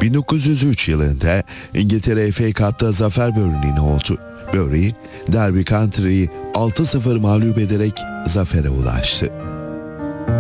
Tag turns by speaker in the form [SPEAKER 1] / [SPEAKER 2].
[SPEAKER 1] 1903 yılında İngiltere FA Cup'ta zafer Bury'nin oldu. Bury, Derby County'yi 6-0 mağlup ederek zafere ulaştı.